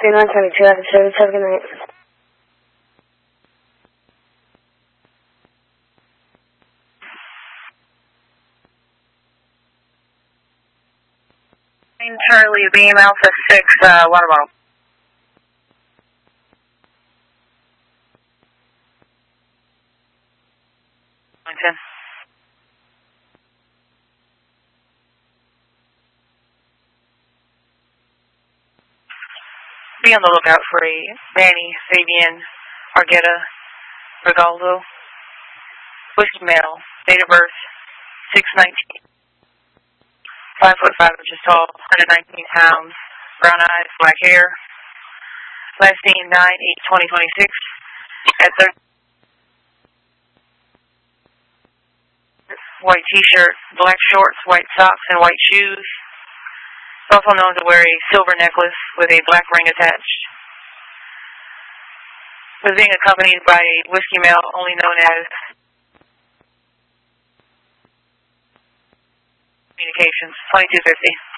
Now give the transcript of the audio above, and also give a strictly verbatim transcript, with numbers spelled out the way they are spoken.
three nine seven two after service. Have a good night. Charlie, Beam Alpha six, uh, water bottle. ten. Be on the lookout for a Manny Fabian Argueta Regaldo. Whiskey male, date of birth six nineteen. Five foot five inches tall, one hundred nineteen pounds, brown eyes, black hair. Last seen nine eight twenty twenty-six at thirty. White t-shirt, black shorts, white socks, and white shoes. He's also known to wear a silver necklace with a black ring attached. Was being accompanied by a whiskey male only known as Communications, twenty-two fifty.